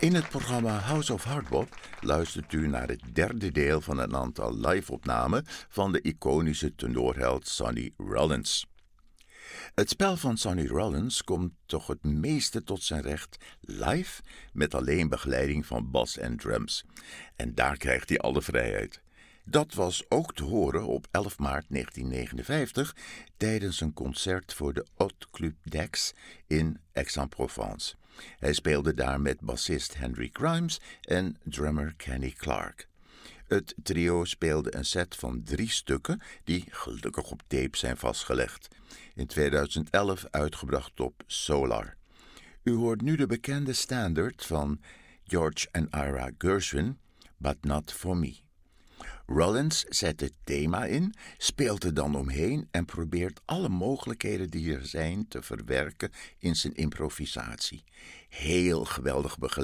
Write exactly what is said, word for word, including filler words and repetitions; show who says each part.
Speaker 1: In het programma House of Hardbop luistert u naar het derde deel van een aantal live-opnamen van de iconische tenorheld Sonny Rollins. Het spel van Sonny Rollins komt toch het meeste tot zijn recht live met alleen begeleiding van bas en drums. En daar krijgt hij alle vrijheid. Dat was ook te horen op elf maart negentien negenenvijftig tijdens een concert voor de Hot Club d'Aix in Aix-en-Provence. Hij speelde daar met bassist Henry Grimes en drummer Kenny Clarke. Het trio speelde een set van drie stukken die gelukkig op tape zijn vastgelegd. In tweeduizend elf uitgebracht op Solar. U hoort nu de bekende standaard van George en Ira Gershwin, But Not For Me. Rollins zet het thema in, speelt er dan omheen en probeert alle mogelijkheden die er zijn te verwerken in zijn improvisatie. Heel geweldig begeleid.